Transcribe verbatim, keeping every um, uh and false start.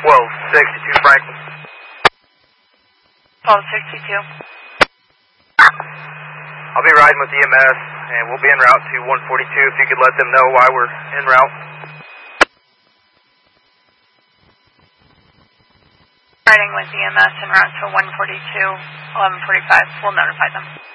twelve sixty-two Franklin. twelve sixty-two. I'll be riding with E M S, and we'll be en route to one forty-two if you could let them know why we're en route. Riding with E M S en route to one forty-two, eleven forty-five. We'll notify them.